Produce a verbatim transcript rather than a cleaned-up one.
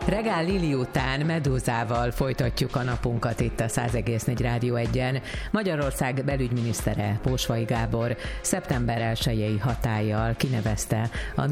Regál Lili után Medúzával folytatjuk a napunkat itt a száz egész négy Rádió egyen. Magyarország belügyminisztere, Pósvai Gábor szeptember elsejei hatállyal kinevezte a